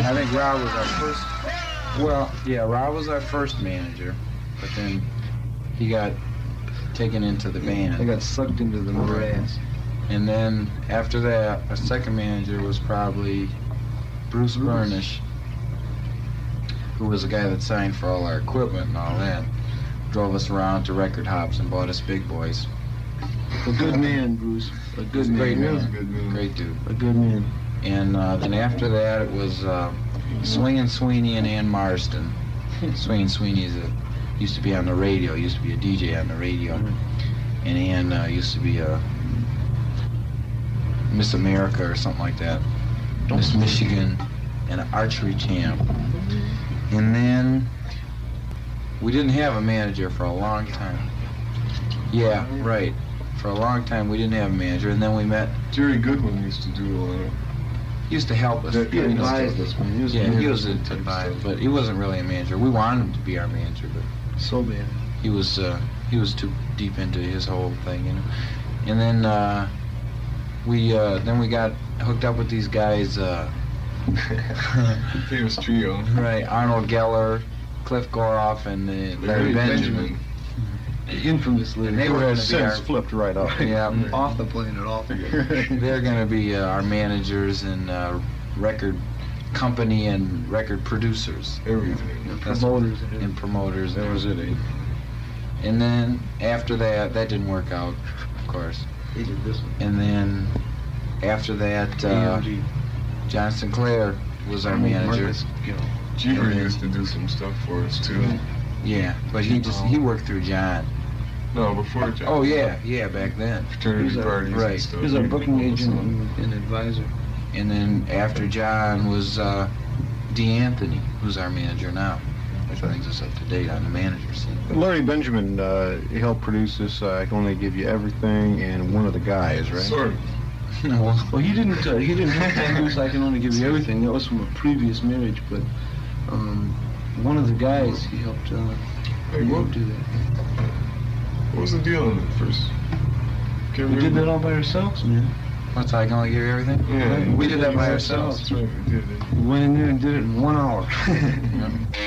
I think Rob was our first. Well, yeah, Rob was our first manager, but then he got taken into the band. I got sucked into the morass. And then after that, our second manager was probably Bruce Burnish, who was the guy that signed for all our equipment and all that. Drove us around to record hops and bought us big boys. A good man, Bruce. A good man. Great man. Good man. Great dude. A good man. And then after that, it was Swingin' Sweeney and Ann Marston. Swingin' Sweeney used to be on the radio, used to be a DJ on the radio. And Ann used to be a Miss America or something like that. Miss Michigan and an archery champ. And then we didn't have a manager for a long time. Yeah, right. For a long time we didn't have a manager, and then we met. Jerry Goodwin used to do a lot. He used to help us. He advised us, man. He was advised, but he wasn't really a manager. We wanted him to be our manager, but so bad. He was too deep into his whole thing, you know. And then we got hooked up with these guys. Famous trio. Right, Arnold Geller, Cliff Goroff, and Larry Benjamin. Infamously, They were going to be since flipped right off. Yeah, off the planet altogether. they're going to be our managers and record company and record producers. Everything. Promoters. And promoters. That was it, eh? And then after that didn't work out, of course. He did this one. And then after that, AMG. John Sinclair was our manager. Marcus, you know. Jeter used to do some stuff for us too. Yeah, but he worked through John. No, before John. Oh yeah, back then. Fraternity He's a- parties right. and stuff. He was our booking agent All the and advisor. And then after John was Dee Anthony, who's our manager now. Which I think is up to date on the manager scene. Larry Benjamin he helped produce this I Can Only Give You Everything and One of the Guys, right? Sort of. Well, he didn't help produce I Can Only Give You Everything. That was from a previous marriage, but one of the guys he helped Hey, he what, helped do that. what was the deal on it first? Can't We did remember. that all by ourselves, man. What's I Can Only Give You Everything? Yeah, We did that by ourselves. That's right, we did it. We went in there and did it in 1 hour. Yeah.